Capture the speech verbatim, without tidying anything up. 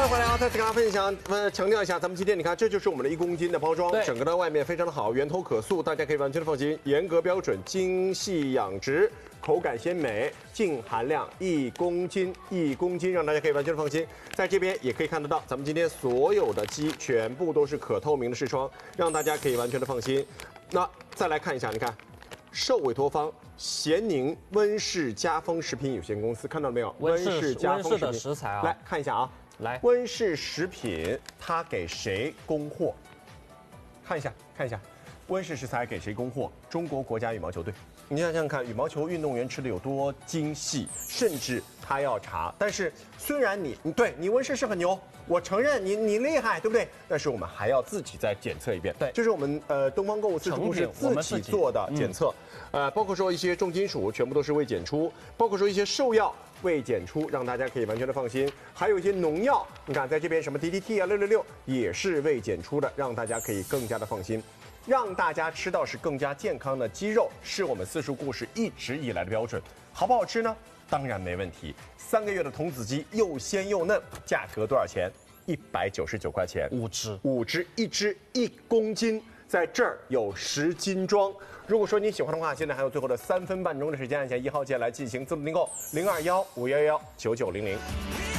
欢迎回来啊！再次跟大家分享，呃，强调一下，咱们今天你看，这就是我们的一公斤的包装，整个的外面非常的好，源头可塑，大家可以完全的放心，严格标准，精细养殖，口感鲜美，净含量一公斤，一公斤，让大家可以完全的放心。在这边也可以看得到，咱们今天所有的鸡全部都是可透明的视窗，让大家可以完全的放心。那再来看一下，你看。 受委托方咸宁温氏家丰食品有限公司，看到了没有？ 温氏家丰食品的食材啊， 来看一下啊， 来， 温氏食品它给谁供货？看一下，看一下，温氏食材给谁供货？中国国家羽毛球队。你想想看，羽毛球运动员吃的有多精细，甚至他要查。但是虽然你，你对你温氏是很牛。 我承认你你厉害，对不对？但是我们还要自己再检测一遍。 对， 这是我们呃东方购物四十故事自己做的检测，呃，包括说一些重金属全部都是未检出，包括说一些兽药未检出，让大家可以完全的放心。还有一些农药，你看在这边什么 D D T 啊、六六六也是未检出的，让大家可以更加的放心。 让大家吃到是更加健康的鸡肉，是我们四叔故事一直以来的标准。好不好吃呢？当然没问题。三个月的童子鸡又鲜又嫩，价格多少钱？一百九十九块钱， 五只， 五只，一只一公斤，在这儿有十斤装。如果说你喜欢的话，现在还有最后的三分半钟的时间，按下一号键来进行自动订购，零二幺五幺幺九九零零。